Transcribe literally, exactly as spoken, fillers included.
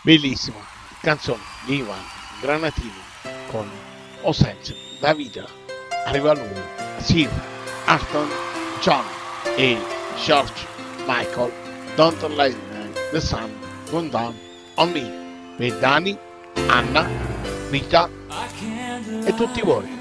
Bellissima canzone di Ivan Granatini con Osage Davida. Arriva lui, Sir Aston John e George Michael. Don't let the sun go down on me. Per Dani, Anna, Rita e tutti voi.